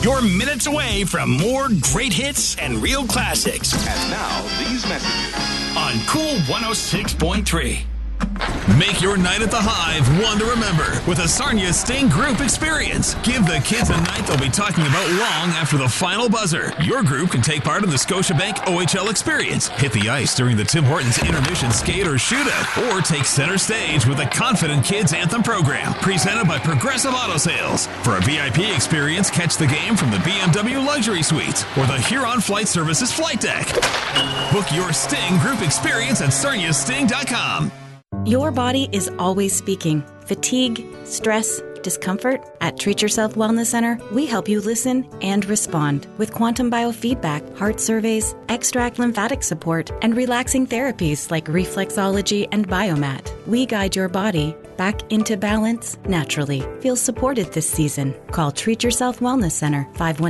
You're minutes away from more great hits and real classics. And now, these messages. On Cool 106.3. Make your night at the Hive one to remember with a Sarnia Sting Group experience. Give the kids a night they'll be talking about long after the final buzzer. Your group can take part in the Scotiabank OHL experience, hit the ice during the Tim Hortons intermission skate or shootout, or take center stage with the Confident Kids Anthem program, presented by Progressive Auto Sales. For a VIP experience, catch the game from the BMW Luxury Suites or the Huron Flight Services flight deck. Book your Sting Group experience at sarniasting.com. Your body is always speaking. Fatigue, stress, discomfort? At Treat Yourself Wellness Center, we help you listen and respond with quantum biofeedback, heart surveys, extract lymphatic support, and relaxing therapies like reflexology and biomat. We guide your body back into balance naturally. Feel supported this season. Call Treat Yourself Wellness Center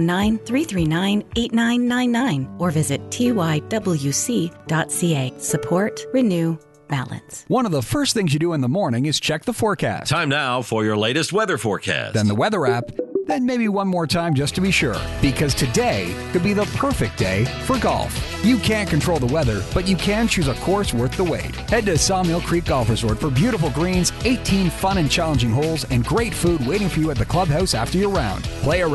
519-339-8999 or visit tywc.ca. Support, renew, balance. One of the first things you do in the morning is check the forecast. Time now for your latest weather forecast. Then the weather app, then maybe one more time just to be sure. Because today could be the perfect day for golf. You can't control the weather, but you can choose a course worth the wait. Head to Sawmill Creek Golf Resort for beautiful greens, 18 fun and challenging holes, and great food waiting for you at the clubhouse after your round. Play around